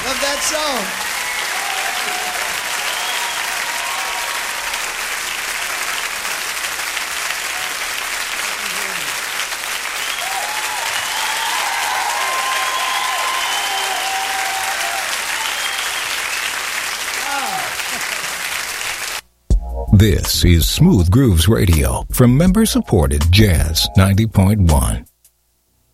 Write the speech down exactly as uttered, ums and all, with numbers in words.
Love that song. This is Smooth Grooves Radio from member-supported Jazz ninety point one.